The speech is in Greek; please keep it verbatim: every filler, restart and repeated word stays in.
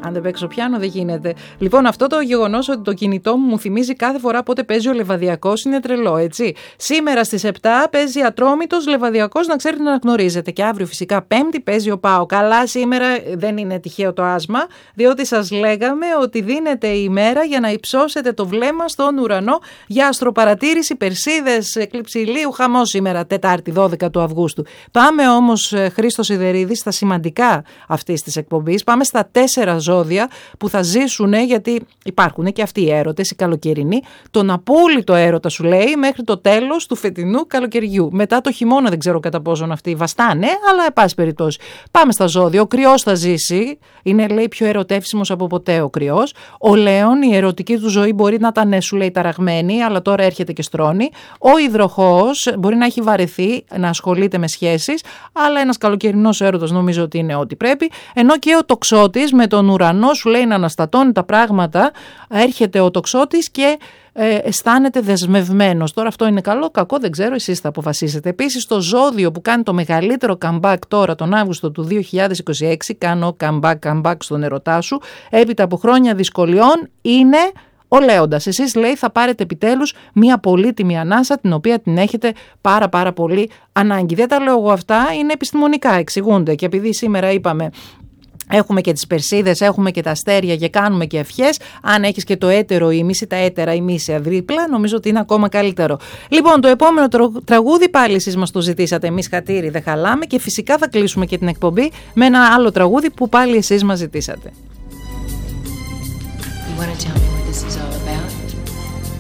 Αν δεν παίξω πιάνο δεν γίνεται. Λοιπόν, αυτό το γεγονός ότι το κινητό μου μου θυμίζει κάθε φορά πότε παίζει ο Λεβαδιακός είναι τρελό, έτσι. Σήμερα στις επτά παίζει Ατρόμητος Λεβαδιακός, να ξέρετε να γνωρίζετε. Και αύριο φυσικά Πέμπτη παίζει ο ΠΑΟ. Καλά, σήμερα δεν είναι τυχαίο το άσμα, διότι σας λέγαμε ότι δίνεται η ημέρα για να υψώσετε το βλέμμα στον ουρανό για αστροπαρατήρηση, Περσίδες, έκλειψη ηλίου, χαμό σήμερα, Τετάρτη δώδεκα του Αυγούστου. Πάμε όμως, Χρήστο Σιδερίδη, στα σημαντικά αυτής της εκπομπής. Πάμε στα τέσσερα ζώδια που θα ζήσουν, γιατί υπάρχουν και αυτοί οι έρωτες, οι καλοκαιρινοί, τον απόλυτο έρωτα σου λέει μέχρι το τέλος του φετινού καλοκαιριού. Μετά το χειμώνα δεν ξέρω κατά πόσον αυτοί βαστάνε, αλλά εν πάση περιπτώσει. Πάμε στα ζώδια. Ο Κρυός θα ζήσει, είναι λέει πιο ερωτεύσιμος από ποτέ ο Κρυός. Ο Λέων, η ερωτική του ζωή μπορεί να ήταν, σου λέει, ταραγμένη, αλλά τώρα έρχεται και στρώνει. Ο Υδροχόος μπορεί να έχει βαρεθεί να ασχολείται με σχέσεις, αλλά ένας καλοκαιρινός έρωτας νομίζω ότι είναι ό,τι πρέπει. Ενώ και ο Τοξότης με τον ουρανό σου λέει να αναστατώνει τα πράγματα, έρχεται ο Τοξότης και ε, αισθάνεται δεσμευμένος. Τώρα αυτό είναι καλό, κακό δεν ξέρω, εσείς θα αποφασίσετε. Επίσης το ζώδιο που κάνει το μεγαλύτερο comeback τώρα τον Αύγουστο του δύο χιλιάδες είκοσι έξι, κάνω comeback, comeback στον ερωτά σου, έπειτα από χρόνια δυσκολιών, είναι ο Λέοντας. Εσείς λέει θα πάρετε επιτέλους μια πολύτιμη ανάσα την οποία την έχετε πάρα πάρα πολύ ανάγκη. Δεν τα λέω εγώ αυτά, είναι επιστημονικά, εξηγούνται, και επειδή σήμερα είπαμε έχουμε και τις Περσίδες, έχουμε και τα αστέρια και κάνουμε και ευχές. Αν έχεις και το έτερο ήμιση, τα έτερα ημίσια δίπλα, νομίζω ότι είναι ακόμα καλύτερο. Λοιπόν, το επόμενο τραγούδι πάλι εσείς μας το ζητήσατε. Εμείς χατήρι δεν χαλάμε, και φυσικά θα κλείσουμε και την εκπομπή με ένα άλλο τραγούδι που πάλι εσείς μας ζητήσατε. You wanna tell me what this is all about?